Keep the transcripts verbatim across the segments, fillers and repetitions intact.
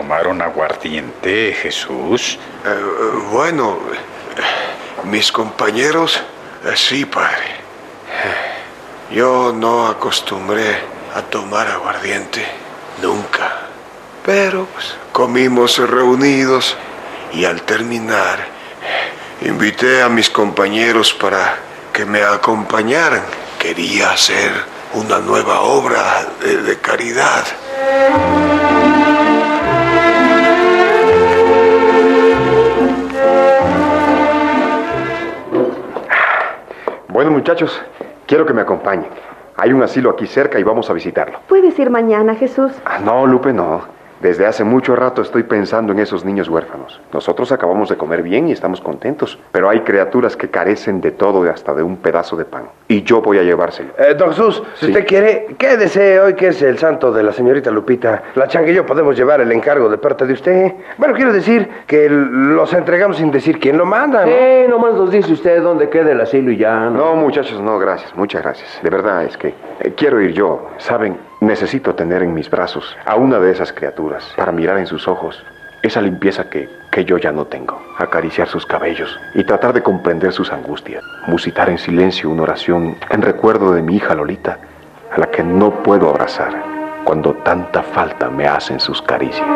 tomaron aguardiente, Jesús? Eh, bueno, mis compañeros, eh, sí, padre. Yo no acostumbré a tomar aguardiente, nunca. Pero pues, comimos reunidos y al terminar, invité a mis compañeros para que me acompañaran. Quería hacer una nueva obra de, de caridad. Bueno, muchachos, quiero que me acompañen. Hay un asilo aquí cerca y vamos a visitarlo. ¿Puedes ir mañana, Jesús? Ah, no, Lupe, no. Desde hace mucho rato estoy pensando en esos niños huérfanos. Nosotros acabamos de comer bien y estamos contentos, pero hay criaturas que carecen de todo y hasta de un pedazo de pan. Y yo voy a llevárselo. Eh, don Jesús, si ¿Sí? usted quiere, quédese hoy que es el santo de la señorita Lupita. La Changa y yo podemos llevar el encargo de parte de usted. Bueno, quiero decir que los entregamos sin decir quién lo manda, ¿no? Sí, nomás nos dice usted dónde queda el asilo y ya, ¿no? No, muchachos, no, gracias, muchas gracias. De verdad es que eh, quiero ir yo, ¿saben? Necesito tener en mis brazos a una de esas criaturas para mirar en sus ojos esa limpieza que, que yo ya no tengo, acariciar sus cabellos y tratar de comprender sus angustias, musitar en silencio una oración en recuerdo de mi hija Lolita, a la que no puedo abrazar cuando tanta falta me hacen sus caricias.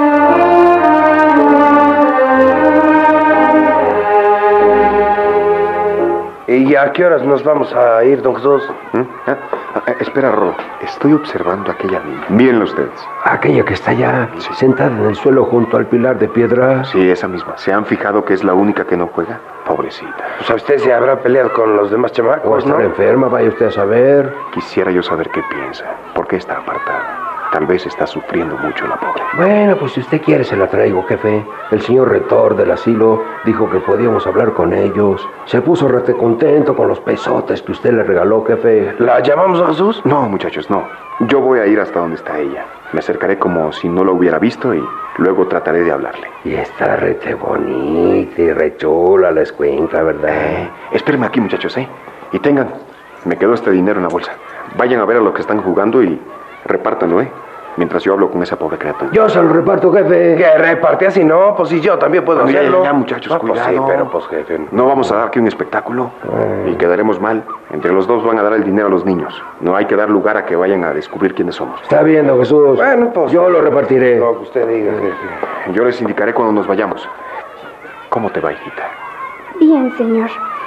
¿Y a qué horas nos vamos a ir, don Jesús? ¿Mm? Ah, ah, espera, Rolo, estoy observando a aquella niña. Mírenla ustedes. Aquella que está allá, sentada en el suelo junto al pilar de piedra. Sí, esa misma. ¿Se han fijado que es la única que no juega? Pobrecita. Pues a usted se habrá peleado con los demás O chamacos, estar ¿no? enferma, vaya usted a saber. Quisiera yo saber qué piensa. ¿Por qué está apartada? Tal vez está sufriendo mucho la pobre. Bueno, pues si usted quiere se la traigo, jefe. El señor rector del asilo dijo que podíamos hablar con ellos. Se puso rete contento con los pesotes que usted le regaló, jefe. ¿La llamamos, don Jesús? No, muchachos, no. Yo voy a ir hasta donde está ella. Me acercaré como si no la hubiera visto y luego trataré de hablarle. Y está rete bonita y re chula la escuincla, ¿verdad? Eh, espérenme aquí, muchachos, ¿eh? Y tengan, me quedó este dinero en la bolsa. Vayan a ver a los que están jugando y repártanlo, ¿eh? Mientras yo hablo con esa pobre criatura. Yo se lo reparto, jefe. Que reparte así, no, pues si yo también puedo Bueno, ya, hacerlo. ya, muchachos, Ah, pues cuidado. sí, pero pues jefe. No vamos a dar aquí un espectáculo y quedaremos mal. Entre los dos van a dar el dinero a los niños. No hay que dar lugar a que vayan a descubrir quiénes somos. Está bien, don Jesús. Bueno, pues yo lo repartiré. Lo que usted diga, jefe. Yo les indicaré cuando nos vayamos. ¿Cómo te va, hijita? Bien, señor.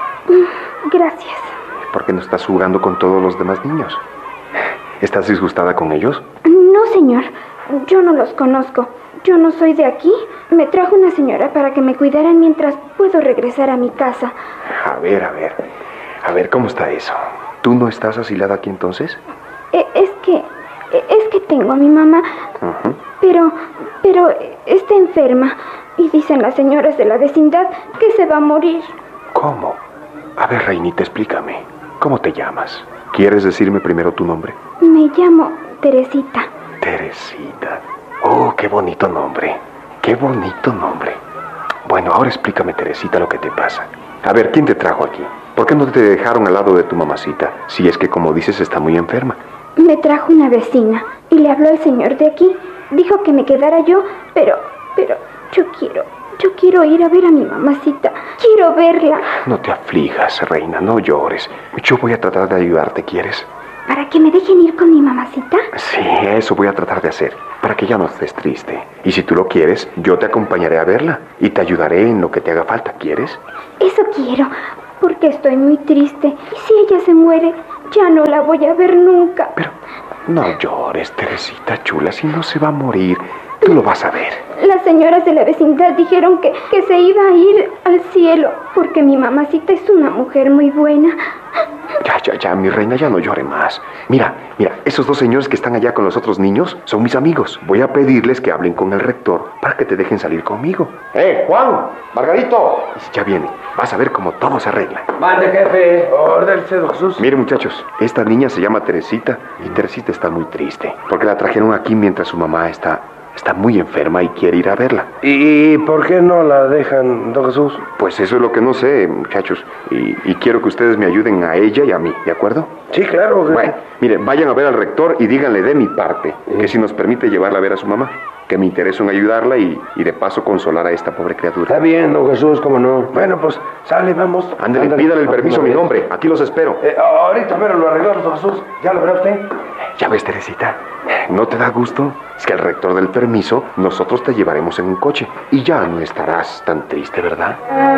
Gracias. ¿Por qué no estás jugando con todos los demás niños? ¿Estás disgustada con ellos? No, señor. Yo no los conozco. Yo no soy de aquí. Me trajo una señora para que me cuidaran mientras puedo regresar a mi casa. A ver, a ver. A ver, ¿cómo está eso? ¿Tú no estás asilada aquí entonces? Eh, es que... eh, Es que tengo a mi mamá. Uh-huh. Pero... Pero está enferma. Y dicen las señoras de la vecindad que se va a morir. ¿Cómo? A ver, Reinita, explícame. ¿Cómo te llamas? ¿Quieres decirme primero tu nombre? Me llamo Teresita. Teresita. Oh, qué bonito nombre. Qué bonito nombre. Bueno, ahora explícame, Teresita, lo que te pasa. A ver, ¿quién te trajo aquí? ¿Por qué no te dejaron al lado de tu mamacita? Si es que, como dices, está muy enferma. Me trajo una vecina y le habló al señor de aquí. Dijo que me quedara yo, pero... Pero yo quiero... Yo quiero ir a ver a mi mamacita. Quiero verla. No te aflijas, reina, no llores. Yo voy a tratar de ayudarte, ¿quieres? ¿Para que me dejen ir con mi mamacita? Sí, eso voy a tratar de hacer, para que ya no estés triste. Y si tú lo quieres, yo te acompañaré a verla y te ayudaré en lo que te haga falta, ¿quieres? Eso quiero, porque estoy muy triste. Y si ella se muere, ya no la voy a ver nunca. Pero no llores, Teresita chula, si no se va a morir. Tú lo vas a ver. Las señoras de la vecindad dijeron que, que se iba a ir al cielo, porque mi mamacita es una mujer muy buena. Ya, ya, ya, mi reina, ya no llore más. Mira, mira, esos dos señores que están allá con los otros niños son mis amigos. Voy a pedirles que hablen con el rector para que te dejen salir conmigo. ¡Eh, Juan! ¡Margarito! Ya viene. Vas a ver cómo todo se arregla. Mande, jefe. Ordénese, don Jesús. Miren, muchachos, esta niña se llama Teresita y Teresita está muy triste porque la trajeron aquí mientras su mamá está... Está muy enferma y quiere ir a verla. ¿Y por qué no la dejan, don Jesús? Pues eso es lo que no sé, muchachos. Y, y quiero que ustedes me ayuden a ella y a mí, ¿de acuerdo? Sí, claro. Bueno, miren, vayan a ver al rector y díganle de mi parte que si nos permite llevarla a ver a su mamá. que me intereso en ayudarla y, y de paso consolar a esta pobre criatura. Está bien, don Jesús, cómo no. Bueno, pues sale, vamos. Ándale, Ándale, pídale el permiso a mi vez. nombre. Aquí los espero. Eh, ahorita, pero lo arreglamos, don Jesús. ¿Ya lo verá usted? ¿Ya ves, Teresita? ¿No te da gusto? Es que al rector del permiso, nosotros te llevaremos en un coche. Y ya no estarás tan triste, ¿verdad?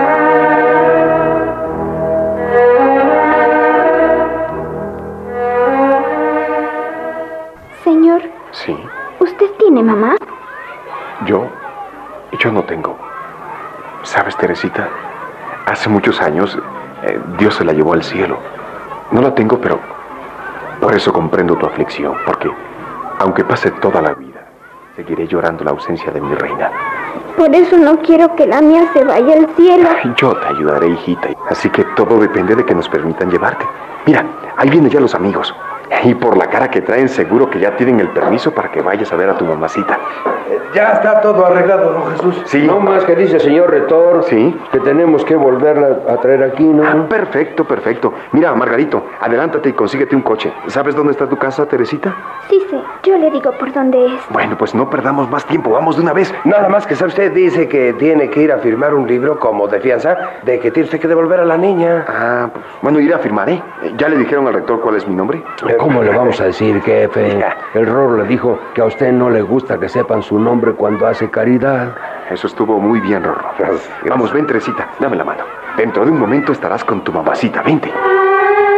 Señor, Sí. ¿usted tiene mamá? Yo, yo no tengo. ¿Sabes, Teresita? Hace muchos años, eh, Dios se la llevó al cielo. No la tengo, pero por eso comprendo tu aflicción, porque aunque pase toda la vida, seguiré llorando la ausencia de mi reina. Por eso no quiero que la mía se vaya al cielo. Yo te ayudaré, hijita, así que todo depende de que nos permitan llevarte. Mira, ahí vienen ya los amigos. Y por la cara que traen, seguro que ya tienen el permiso para que vayas a ver a tu mamacita. Eh, ya está todo arreglado, don Jesús. Sí. No más que dice señor rector. Sí. Que tenemos que volverla a traer aquí, ¿no? Ah, perfecto, perfecto. Mira, Margarito, adelántate y consíguete un coche. ¿Sabes dónde está tu casa, Teresita? Sí, sí, yo le digo por dónde es. Bueno, pues no perdamos más tiempo, vamos de una vez. Nada más que sabe usted, dice que tiene que ir a firmar un libro como de fianza de que tiene usted que devolver a la niña. Ah, pues, bueno, iré a firmar, ¿eh? ¿Ya le dijeron al rector cuál es mi nombre? ¿Cómo le vamos a decir, jefe? El Rorro le dijo que a usted no le gusta que sepan su nombre cuando hace caridad. Eso estuvo muy bien, Rorro. Vamos, ven, Teresita, dame la mano. Dentro de un momento estarás con tu mamacita, vente.